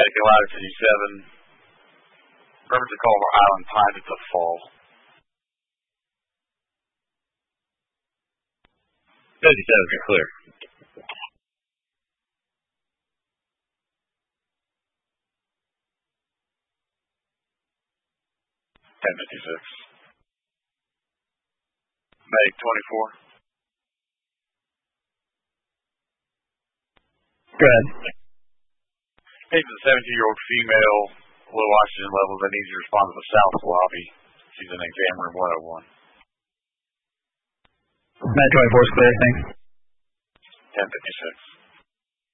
Medic Ladder 57. Emergency call for Island Pines at the fall. 57 is clear. Medic 24. Go ahead. Hey, the 17-year-old female, low oxygen levels that needs to respond to the south lobby. She's in exam room 101. Med 24 is clear, thanks. 1056.